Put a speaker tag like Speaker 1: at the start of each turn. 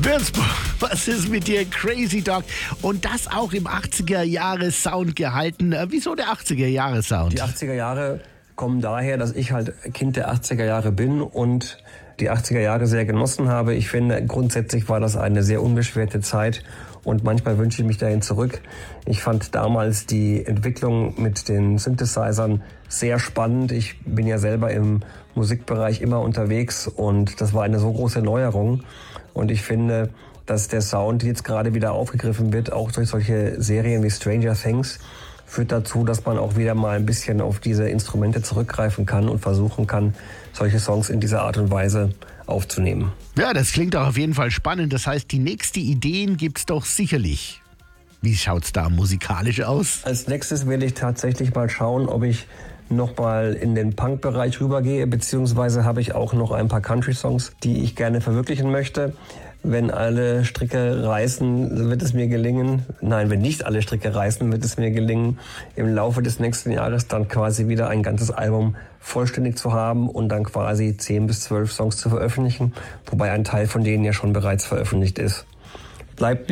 Speaker 1: Würzburg, was ist mit dir? Crazy Dog. Und das auch im 80er-Jahre-Sound gehalten. Wieso der 80er-Jahre-Sound?
Speaker 2: Die 80er Jahre kommen daher, dass ich halt Kind der 80er Jahre bin und die 80er Jahre sehr genossen habe. Ich finde, grundsätzlich war das eine sehr unbeschwerte Zeit und manchmal wünsche ich mich dahin zurück. Ich fand damals die Entwicklung mit den Synthesizern sehr spannend. Ich bin ja selber im Musikbereich immer unterwegs und das war eine so große Neuerung. Und ich finde, dass der Sound jetzt gerade wieder aufgegriffen wird, auch durch solche Serien wie Stranger Things, führt dazu, dass man auch wieder mal ein bisschen auf diese Instrumente zurückgreifen kann und versuchen kann, solche Songs in dieser Art und Weise aufzunehmen.
Speaker 1: Ja, das klingt doch auf jeden Fall spannend. Das heißt, die nächsten Ideen gibt's doch sicherlich. Wie schaut's da musikalisch aus?
Speaker 2: Als nächstes will ich tatsächlich mal schauen, ob ich noch mal in den Punk-Bereich rübergehe, beziehungsweise habe ich auch noch ein paar Country-Songs, die ich gerne verwirklichen möchte. Wenn alle Stricke reißen, wird es mir gelingen. Nein, wenn nicht alle Stricke reißen, wird es mir gelingen, im Laufe des nächsten Jahres dann quasi wieder ein ganzes Album vollständig zu haben und dann quasi 10 bis 12 Songs zu veröffentlichen, wobei ein Teil von denen ja schon bereits veröffentlicht ist. Bleibt